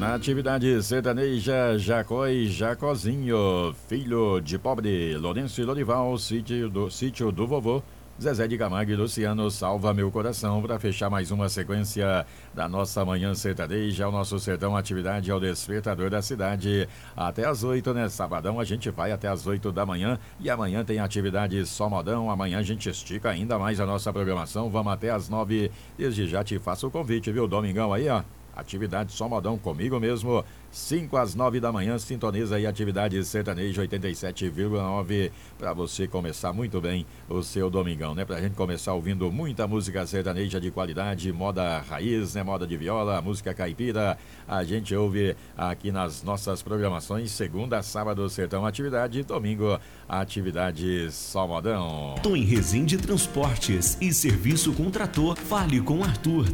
Na atividade sertaneja, Jacó e Jacozinho, filho de pobre, Lourenço e Lorival, sítio do vovô, Zezé de Camargo e Luciano, Salva Meu Coração, para fechar mais uma sequência da nossa manhã sertaneja, o nosso sertão atividade é o despertador da cidade, até às 8, né? Sabadão a gente vai até às 8 da manhã e amanhã tem atividade só modão, amanhã a gente estica ainda mais a nossa programação, vamos até às 9, desde já te faço o convite, viu? Domingão aí, ó. Atividade só modão comigo mesmo, 5 às 9 da manhã, sintoniza aí atividade sertaneja 87,9 para você começar muito bem o seu domingão, né? Pra gente começar ouvindo muita música sertaneja de qualidade, moda raiz, né? Moda de viola, música caipira, a gente ouve aqui nas nossas programações, segunda, sábado, sertão atividade, domingo, atividade só modão. Tom em Resende Transportes e Serviço com Trator, fale com Arthur,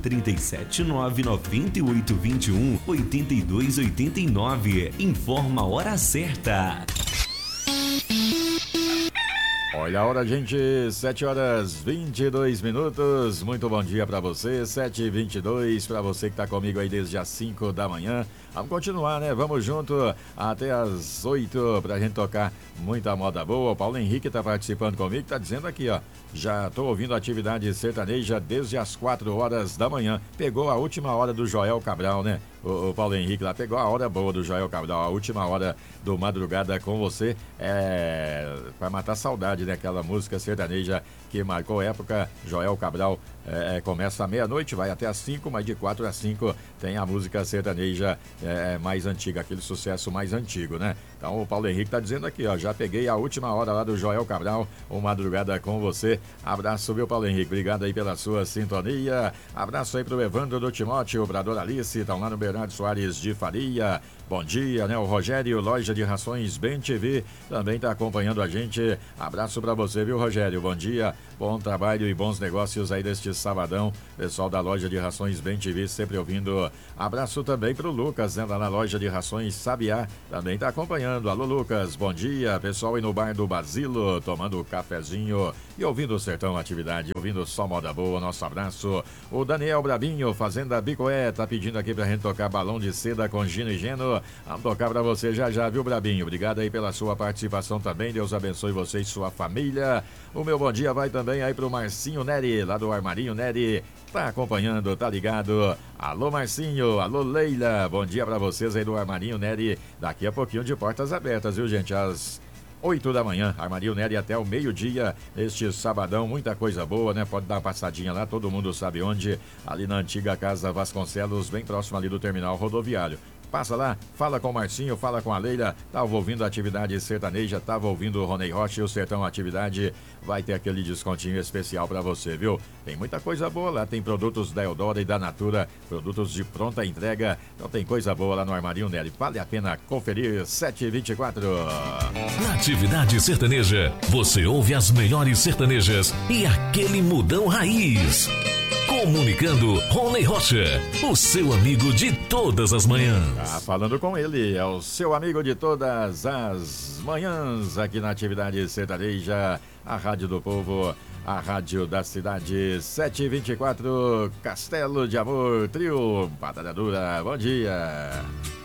379-9821-8289. Informa a hora certa. Olha a hora, gente, 7h22. Muito bom dia pra você, 7h22, pra você que tá comigo aí desde as 5 da manhã. Vamos continuar, né? Vamos junto até as 8 pra gente tocar muita moda boa. O Paulo Henrique tá participando comigo, tá dizendo aqui, ó. Já tô ouvindo atividade sertaneja desde as 4 horas da manhã. Pegou a última hora do Joel Cabral, né? O Paulo Henrique lá pegou a hora boa do Joel Cabral, a última hora do Madrugada com você. Pra matar saudade, né? Aquela música sertaneja que marcou época. Joel Cabral começa à meia-noite, vai até às 5, mas de 4 às 5 tem a música sertaneja mais antiga, aquele sucesso mais antigo, né? Então o Paulo Henrique tá dizendo aqui, ó, já peguei a última hora lá do Joel Cabral, o Madrugada com você. Abraço, viu, Paulo Henrique? Obrigado aí pela sua sintonia. Abraço aí pro Evandro do Timóteo, pra Dona Alice, estão lá no Bernardo Soares de Faria. Bom dia, né? O Rogério, loja de rações Bem TV, também tá acompanhando a gente. Abraço pra você, viu, Rogério? Bom dia, bom trabalho e bons negócios aí deste sabadão. Pessoal da loja de rações Bem TV, sempre ouvindo. Abraço também pro Lucas, né? Lá na loja de rações Sabiá, também tá acompanhando. Alô, Lucas, bom dia. Pessoal aí no bar do Basilo, tomando cafezinho e ouvindo o Sertão Atividade, ouvindo só moda boa. Nosso abraço. O Daniel Brabinho, Fazenda Bicoé, tá pedindo aqui pra gente tocar Balão de Seda com Gino e Geno. Vamos tocar pra você já já, viu, Brabinho? Obrigado aí pela sua participação também. Deus abençoe você e sua família. O meu bom dia vai também aí pro Marcinho Neri, lá do Armarinho Neri. Tá acompanhando, tá ligado? Alô, Marcinho, alô, Leila. Bom dia pra vocês aí do Armarinho Neri. Daqui a pouquinho de portas abertas, viu, gente? Às 8 da manhã, Armarinho Neri até o meio-dia, neste sabadão, muita coisa boa, né? Pode dar uma passadinha lá, todo mundo sabe onde, ali na antiga Casa Vasconcelos, bem próximo ali do terminal rodoviário. Passa lá, fala com o Marcinho, fala com a Leila, tava ouvindo a atividade sertaneja, tava ouvindo o Ronei Rocha e o Sertão Atividade, vai ter aquele descontinho especial pra você, viu? Tem muita coisa boa lá, tem produtos da Eudora e da Natura, produtos de pronta entrega, então tem coisa boa lá no Armarinho Neri, vale a pena conferir. 7h24. Na atividade sertaneja, você ouve as melhores sertanejas e aquele mudão raiz. Comunicando Ronei Rocha, o seu amigo de todas as manhãs. Tá falando com ele, é o seu amigo de todas as manhãs aqui na atividade sertaneja, a Rádio do Povo, a Rádio da Cidade. 7h24, Castelo de Amor, Trio Batalhadura, bom dia.